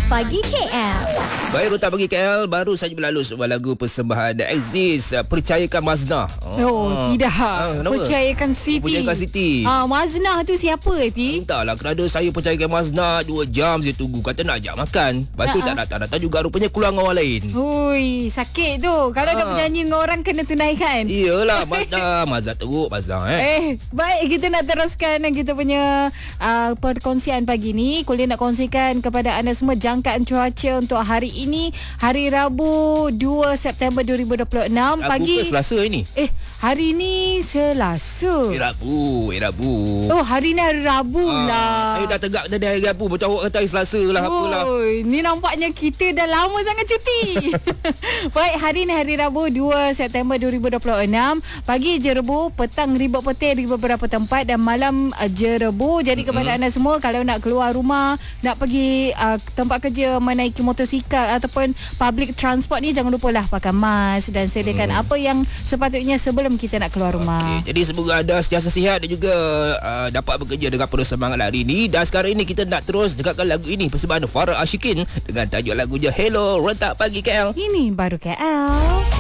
Pagi KL. Baik, Rotak Pagi KL baru saja berlalu sebuah lagu persembahan The Exist, Percayakan Mazna. Tidak. Kenapa? Percayakan Siti. Percayakan Siti. Mazna tu siapa, Pi? Entahlah, kerana saya percayakan Mazna 2 jam saya tunggu, kata nak ajak makan. Lepas tu tak datang-datang juga, rupanya keluar dengan orang lain. Hui, sakit tu. Kalau dah bernyanyi dengan orang kena tunaikan. Iyalah, Mazna teruk Mazna Baik, kita nak teruskan kita punya perkongsian pagi ni. Kuliah nak kongsikan kepada anda semua jangkaan cuaca untuk hari ini, hari Rabu 2 September 2026. Rabu Pagi ke Selasa ini? Hari ni Selasa. Rabu. Oh, hari ni hari Rabu lah. Saya dah tegak tadi hari Rabu, macam awak kata hari Selasa lah. Apalah. Ni nampaknya kita dah lama sangat cuti. Baik, hari ni hari Rabu 2 September 2026. Pagi jerebu, petang ribut petir di beberapa tempat dan malam jerebu. Jadi kepada anda semua, kalau nak keluar rumah, nak pergi tempat kerja, menaiki motosikal ataupun public transport ni, jangan lupalah pakai mask dan sediakan apa yang sepatutnya sebelum kita nak keluar rumah. Jadi semoga anda sentiasa sihat dan juga dapat bekerja dengan penuh semangat hari ini. Dan sekarang ini kita nak terus dengarkan lagu ini, persembahan Farah Ashikin dengan tajuk lagunya Hello Rotak Pagi KL. Ini baru KL.